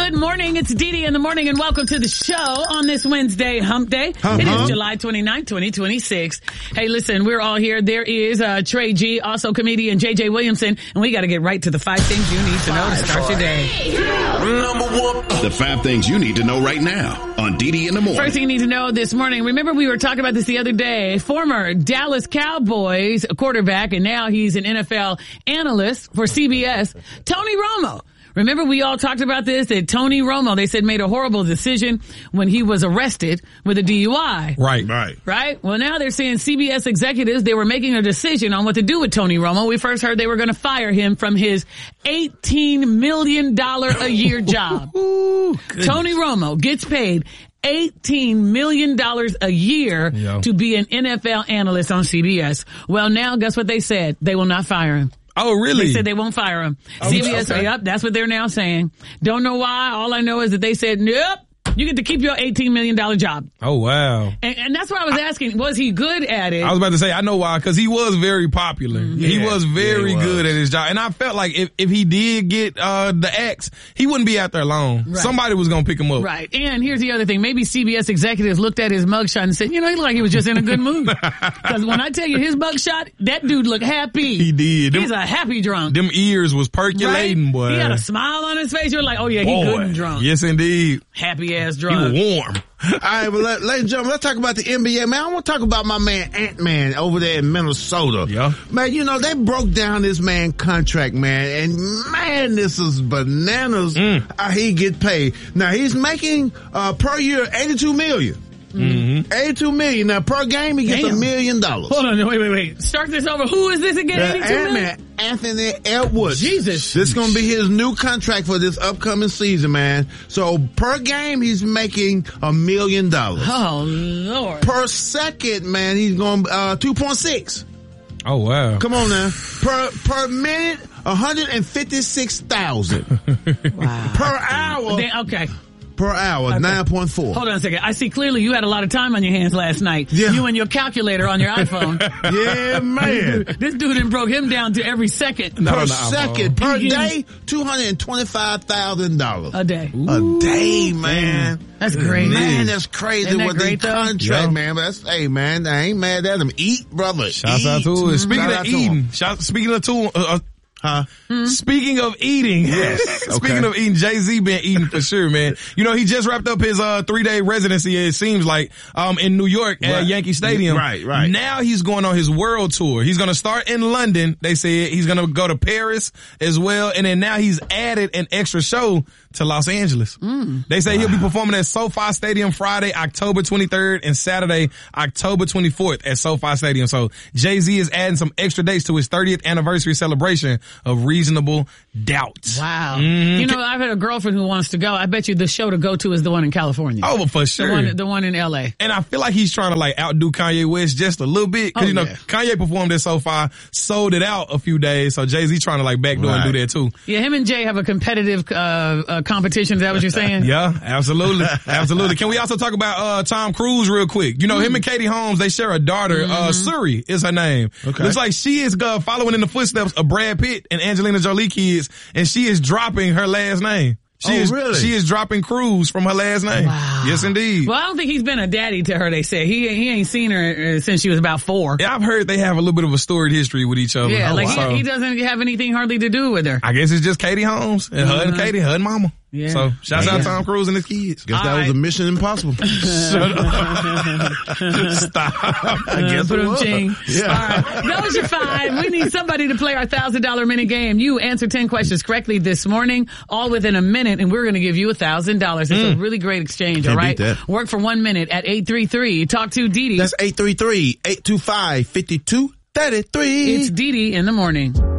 Good morning. It's Dee Dee in the morning, and welcome to the show on this Wednesday, Hump Day. It is July 29th, 2026. Hey, listen, we're all here. There is Trey G, also comedian JJ Williamson, and we got to get right to the 5 things you need to know to start your day. Number 1. The 5 things you need to know right now on Dee Dee in the morning. First thing you need to know this morning. Remember, we were talking about this the other day. Former Dallas Cowboys quarterback, and now he's an NFL analyst for CBS, Tony Romo. Remember, we all talked about this, that Tony Romo, they said, made a horrible decision when he was arrested with a DUI. Right? Well, now they're saying CBS executives, they were making a decision on what to do with Tony Romo. We first heard they were going to fire him from his $18 million a year job. Tony Romo gets paid $18 million a year to be an NFL analyst on CBS. Well, now guess what they said? They will not fire him. Oh, really? They said they won't fire him. CBS, yep, that's what they're now saying. Don't know why. All I know is that they said, nope, you get to keep your $18 million job. Oh, wow. And that's why I was asking, was he good at it? I was about to say, I know why, because he was very popular. He was very good at his job. And I felt like if he did get the X, he wouldn't be out there alone. Right. Somebody was going to pick him up. Right. And here's the other thing. Maybe CBS executives looked at his mugshot and said, you know, he looked like he was just in a good mood. Because when I tell you his mugshot, that dude looked happy. He did. He's a happy drunk. Them ears was percolating, boy. He had a smile on his face. You were like, oh yeah, he good and drunk. Yes, indeed. Happy ass drunk. He was warm. All right, but ladies and gentlemen, let's talk about the NBA, man. I want to talk about my man Ant-Man over there in Minnesota. Yeah. Man, you know, they broke down this man contract, man, and man, this is bananas how he get paid. Now, he's making per year $82 million. Mm-hmm. $82 million. Now, per game, he gets $1 million. Hold on, wait. Start this over. Who is this again? $82 million? Anthony Edwards. Jesus. This is going to be his new contract for this upcoming season, man. So, per game, he's making $1 million. Oh, Lord. Per second, man, he's going 2.6. Oh, wow. Come on now. Per minute, 156,000. Wow. Per hour. Okay. Per hour, 9.4. Hold on a second. I see clearly you had a lot of time on your hands last night. Yeah. You and your calculator on your iPhone. Yeah, man. This dude done broke him down to every second. Per second. Per day, $225,000. A day. A day, man. That's great. Man, that's crazy with the contract, man. But hey, man, I ain't mad at him. Eat, brother. Shouts out to it. Speaking of eating, Speaking of eating, speaking of eating, Jay-Z been eating for sure, man. You know, he just wrapped up his 3-day residency, it seems like, in New York at Yankee Stadium. Right. Now he's going on his world tour. He's going to start in London, they said. He's going to go to Paris as well. And then now he's added an extra show to Los Angeles. They say he'll be performing at SoFi Stadium Friday, October 23rd, and Saturday, October 24th at SoFi Stadium. So Jay-Z is adding some extra dates to his 30th anniversary celebration of Reasonable Doubt. Wow. You know, I've had a girlfriend who wants to go. I bet you the show to go to is the one in California. Oh, for sure. The one in LA. And I feel like he's trying to like outdo Kanye West just a little bit. Cause Kanye performed at SoFi, sold it out a few days. So Jay-Z trying to like backdoor and do that too. Yeah, him and Jay have a competitive, competition. Is that what you're saying? Yeah, absolutely. Absolutely. Can we also talk about, Tom Cruise real quick? You know, him and Katie Holmes, they share a daughter, Suri is her name. Okay. Looks like she is, following in the footsteps of Brad Pitt and Angelina Jolie kids, and she is dropping her last name. Really? She is dropping Cruise from her last name. Wow. Yes, indeed. Well, I don't think he's been a daddy to her, they say. He ain't seen her since she was about 4. Yeah, I've heard they have a little bit of a storied history with each other. Yeah, he doesn't have anything hardly to do with her. I guess it's just Katie Holmes and her and Katie, her and mama. Yeah. So, shouts out Tom Cruise and his kids. Guess that was a Mission Impossible. Shut up. Stop. I guess it was. Yeah. All right. Those are 5. We need somebody to play our $1,000 minute game. You answer 10 questions correctly this morning, all within a minute, and we're going to give you $1,000. It's a really great exchange, all right? Work for 1 minute at 833. Talk to Dee Dee. That's 833-825-5233. It's Dee Dee in the morning.